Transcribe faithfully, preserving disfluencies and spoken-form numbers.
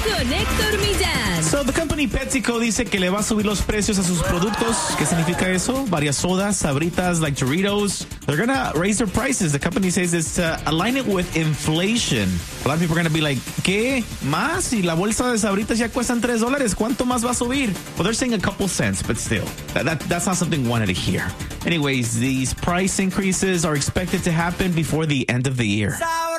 con Héctor Millán. So, the company PepsiCo dice que le va a subir los precios a sus productos. ¿Qué significa eso? Varias sodas, sabritas like Doritos. They're gonna raise their prices. The company says it's to align it with inflation. A lot of people are gonna be like, ¿qué? ¿Más? Y la bolsa de sabritas ya cuestan tres dólares. ¿Cuánto más va a subir? Well, they're saying a couple cents, but still. That, that, that's not something we wanted to hear. Anyways, these price increases are expected to happen before the end of the year.